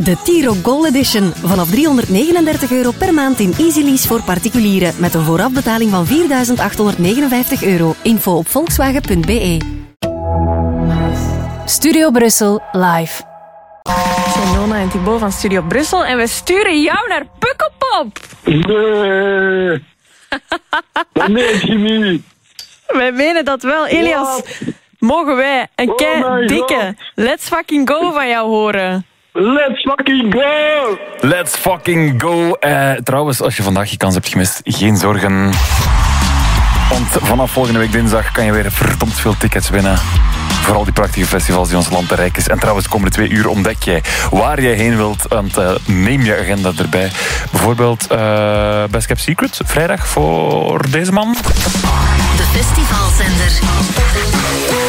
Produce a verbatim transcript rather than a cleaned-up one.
De T-Roc Gold Edition. Vanaf driehonderdnegenendertig euro per maand in Easy Lease voor particulieren. Met een voorafbetaling van vierduizend achthonderdnegenenvijftig euro. Info op volkswagen punt b e. Studio Brussel live. Ik ben Nona en Thibaut van Studio Brussel en we sturen jou naar Pukkelpop. Nee. Dat meen je niet. Wij menen dat wel. Elias, Wat? mogen wij een Oh kei my dikke God. Let's Fucking Go van jou horen? Let's fucking go! Let's fucking go. Uh, trouwens, als je vandaag je kans hebt gemist, geen zorgen. Want vanaf volgende week dinsdag kan je weer verdomd veel tickets winnen. Voor al die prachtige festivals die ons land te rijk is. En trouwens, de komende twee uur ontdek jij waar jij heen wilt. Want uh, neem je agenda erbij. Bijvoorbeeld uh, Best Kept Secret, vrijdag voor deze man. De festivalzender.